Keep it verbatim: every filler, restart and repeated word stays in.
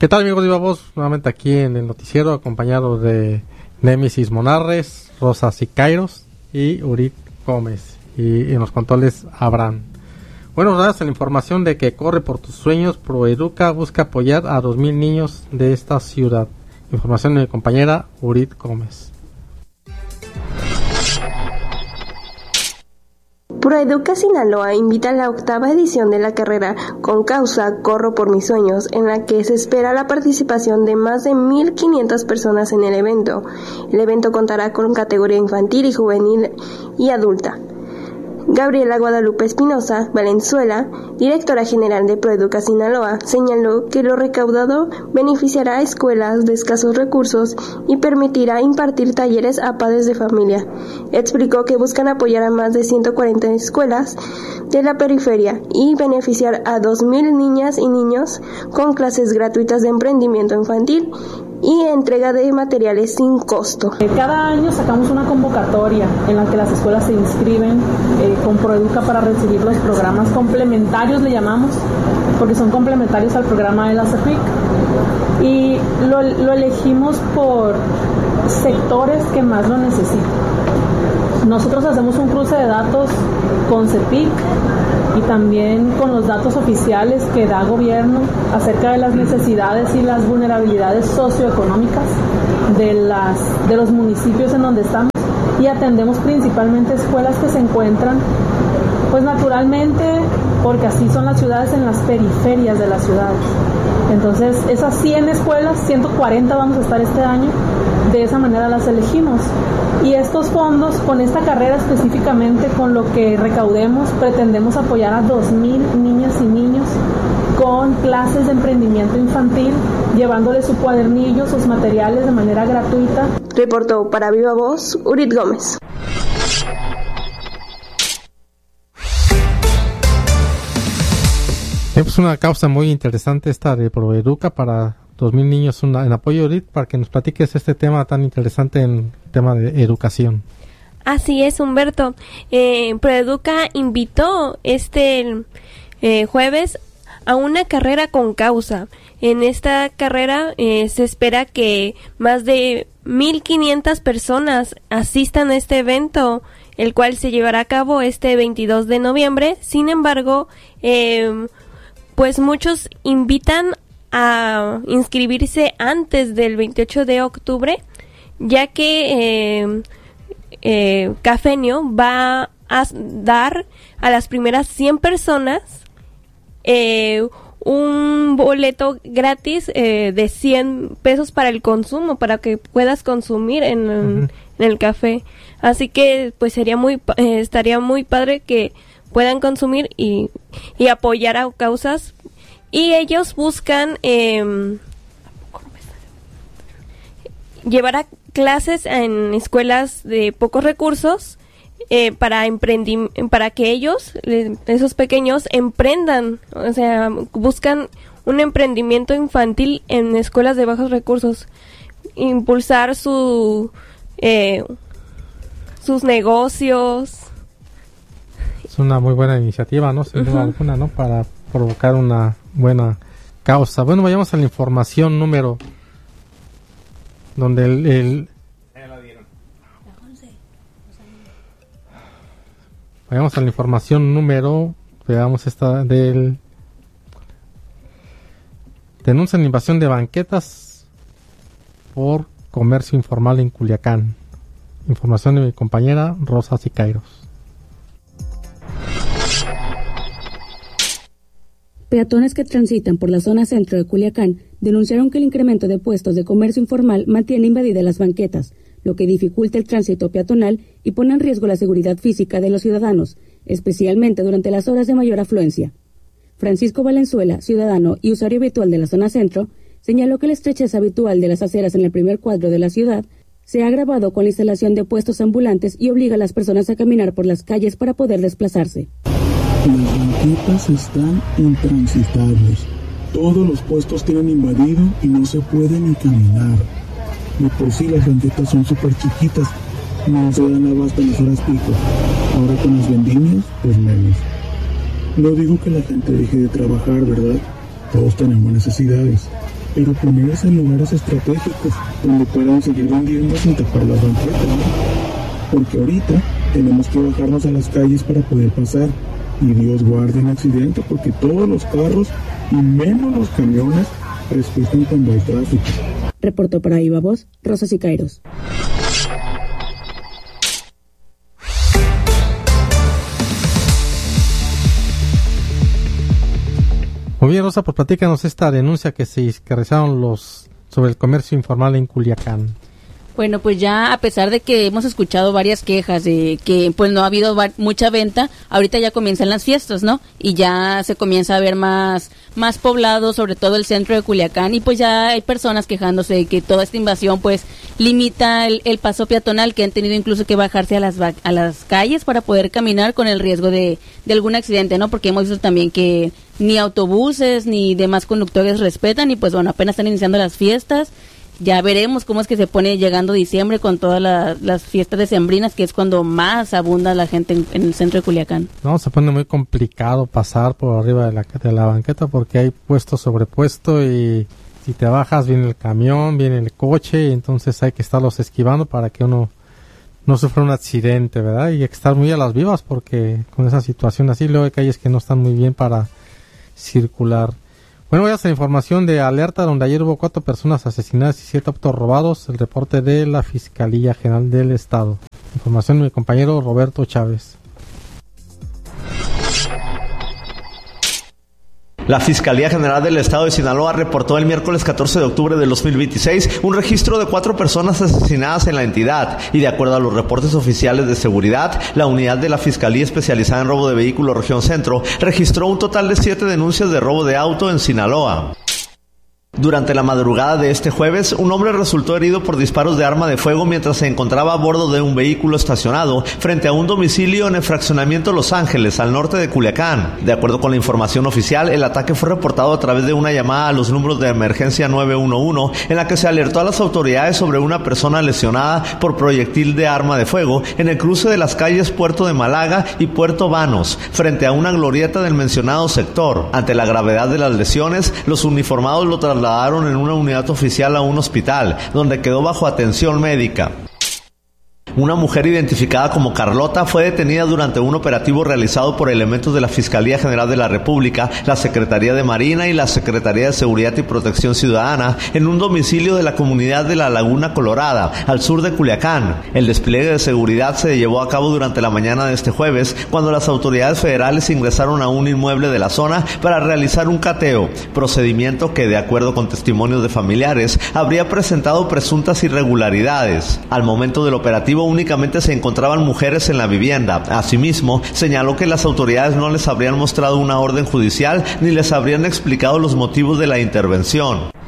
¿Qué tal, amigos de Viva Voz? Nuevamente aquí en el noticiero, acompañado de Némesis Monarres, Rosa Sicairos y Urit Gómez. Y en los controles, Abraham. Bueno, gracias a la información de que Corre por tus sueños, Proeduca busca apoyar a dos mil niños de esta ciudad. Información de mi compañera Urit Gómez. Proeduca Sinaloa invita a la octava edición de la carrera con causa Corro por mis sueños, en la que se espera la participación de más de mil quinientas personas en el evento. El evento contará con categoría infantil y juvenil y adulta. Gabriela Guadalupe Espinosa Valenzuela, directora general de Proeduca Sinaloa, señaló que lo recaudado beneficiará a escuelas de escasos recursos y permitirá impartir talleres a padres de familia. Explicó que buscan apoyar a más de ciento cuarenta escuelas de la periferia y beneficiar a dos mil niñas y niños con clases gratuitas de emprendimiento infantil y entrega de materiales sin costo. Cada año sacamos una convocatoria en la que las escuelas se inscriben eh, con Proeduca para recibir los programas complementarios, le llamamos, porque son complementarios al programa de la C E P I C, y lo, lo elegimos por sectores que más lo necesitan. Nosotros hacemos un cruce de datos con C E P I C y también con los datos oficiales que da gobierno acerca de las necesidades y las vulnerabilidades socioeconómicas de, las, de los municipios en donde estamos, y atendemos principalmente escuelas que se encuentran, pues naturalmente, porque así son las ciudades, en las periferias de las ciudades. Entonces, esas cien escuelas, ciento cuarenta vamos a estar este año, de esa manera las elegimos. Y estos fondos, con esta carrera específicamente, con lo que recaudemos, pretendemos apoyar a dos mil niñas y niños con clases de emprendimiento infantil, llevándoles su cuadernillo, sus materiales de manera gratuita. Reportó para Viva Voz, Urit Gómez. Es una causa muy interesante esta de Proeduca para dos mil niños, una, en apoyo, Urit, para que nos platiques este tema tan interesante en tema de educación. Así es, Humberto. Eh, Proeduca invitó este eh, jueves a una carrera con causa. En esta carrera eh, se espera que más de mil quinientas personas asistan a este evento, el cual se llevará a cabo este veintidós de noviembre. Sin embargo, eh, pues muchos invitan a inscribirse antes del veintiocho de octubre, ya que eh, eh, Cafenio va a dar a las primeras cien personas eh, un boleto gratis eh, de cien pesos para el consumo, para que puedas consumir en, uh-huh. en el café. Así que pues sería muy eh, estaría muy padre que puedan consumir y, y apoyar a causas. Y ellos buscan eh, llevar a clases en escuelas de pocos recursos eh, para emprendi- para que ellos, esos pequeños, emprendan, o sea, buscan un emprendimiento infantil en escuelas de bajos recursos, impulsar su eh, sus negocios. Es una muy buena iniciativa, ¿no? Sin duda alguna, ¿no? Para provocar una buena causa. Bueno, vayamos a la información número donde el, el vayamos a la información número veamos esta del denuncian invasión de banquetas por comercio informal en Culiacán. Información de mi compañera Rosa Sicairos. Peatones que transitan por la zona centro de Culiacán denunciaron que el incremento de puestos de comercio informal mantiene invadidas las banquetas, lo que dificulta el tránsito peatonal y pone en riesgo la seguridad física de los ciudadanos, especialmente durante las horas de mayor afluencia. Francisco Valenzuela, ciudadano y usuario habitual de la zona centro, señaló que la estrechez habitual de las aceras en el primer cuadro de la ciudad se ha agravado con la instalación de puestos ambulantes y obliga a las personas a caminar por las calles para poder desplazarse. Las banquetas están intransitables. Todos los puestos tienen invadido y no se puede ni caminar. De por sí las banquetas son súper chiquitas, no se dan abasto en las horas pico. Ahora con las vendimias, pues menos. No digo que la gente deje de trabajar, ¿verdad? Todos tenemos necesidades. pero ponerse en lugares estratégicos donde puedan seguir vendiendo sin tapar las banquetas, ¿no? Porque ahorita tenemos que bajarnos a las calles para poder pasar, y Dios guarde un accidente, porque todos los carros y menos los camiones respetan cuando hay tráfico. Reportó para Viva Voz, Rosa Sicairos. Muy bien, Rosa, pues platícanos esta denuncia que se que realizaron los sobre el comercio informal en Culiacán. Bueno, pues ya a pesar de que hemos escuchado varias quejas de que pues no ha habido va- mucha venta, ahorita ya comienzan las fiestas, ¿no? Y ya se comienza a ver más más poblado, sobre todo el centro de Culiacán, y pues ya hay personas quejándose de que toda esta invasión pues limita el, el paso peatonal, que han tenido incluso que bajarse a las va- a las calles para poder caminar con el riesgo de, de algún accidente, ¿no? Porque hemos visto también que ni autobuses ni demás conductores respetan, y pues bueno, apenas están iniciando las fiestas. Ya veremos cómo es que se pone llegando diciembre con todas la, las fiestas decembrinas, que es cuando más abunda la gente en, en el centro de Culiacán. No, se pone muy complicado pasar por arriba de la, de la banqueta porque hay puesto sobre puesto, y si te bajas viene el camión, viene el coche, y entonces hay que estarlos esquivando para que uno no sufra un accidente, ¿verdad? Y hay que estar muy a las vivas porque con esa situación así, luego hay calles que no están muy bien para circular. Bueno, voy a hacer información de Alerta, donde ayer hubo cuatro personas asesinadas y siete autos robados. El reporte de la Fiscalía General del Estado. Información de mi compañero Roberto Chávez. La Fiscalía General del Estado de Sinaloa reportó el miércoles catorce de octubre de dos mil veintiséis un registro de cuatro personas asesinadas en la entidad, y de acuerdo a los reportes oficiales de seguridad, la unidad de la Fiscalía Especializada en Robo de Vehículos Región Centro registró un total de siete denuncias de robo de auto en Sinaloa. Durante la madrugada de este jueves, un hombre resultó herido por disparos de arma de fuego mientras se encontraba a bordo de un vehículo estacionado frente a un domicilio en el fraccionamiento Los Ángeles, al norte de Culiacán. De acuerdo con la información oficial, el ataque fue reportado a través de una llamada a los números de emergencia nueve uno uno, en la que se alertó a las autoridades sobre una persona lesionada por proyectil de arma de fuego en el cruce de las calles Puerto de Málaga y Puerto Vanos, frente a una glorieta del mencionado sector. Ante la gravedad de las lesiones, los uniformados lo trasladaron trasladaron en una unidad oficial a un hospital, donde quedó bajo atención médica. Una mujer identificada como Carlota fue detenida durante un operativo realizado por elementos de la Fiscalía General de la República, la Secretaría de Marina y la Secretaría de Seguridad y Protección Ciudadana en un domicilio de la comunidad de La Laguna Colorada, al sur de Culiacán. El despliegue de seguridad se llevó a cabo durante la mañana de este jueves, cuando las autoridades federales ingresaron a un inmueble de la zona para realizar un cateo, procedimiento que, de acuerdo con testimonios de familiares, habría presentado presuntas irregularidades. Al momento del operativo únicamente se encontraban mujeres en la vivienda. Asimismo, señaló que las autoridades no les habrían mostrado una orden judicial ni les habrían explicado los motivos de la intervención.